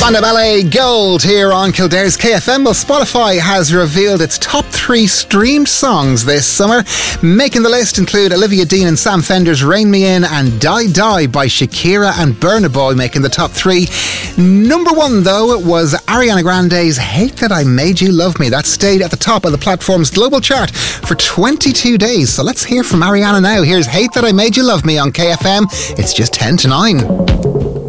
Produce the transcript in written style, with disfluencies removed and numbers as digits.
Annabelle Gold here on Kildare's KFM. Well, Spotify has revealed its top 3 streamed songs this summer. Making the list include Olivia Dean and Sam Fender's Rain Me In and Die Die by Shakira and Burna Boy making the top 3. Number 1, though, was Ariana Grande's Hate That I Made You Love Me. That stayed at the top of the platform's global chart for 22 days. So let's hear from Ariana now. Here's Hate That I Made You Love Me on KFM. It's just 10 to 9.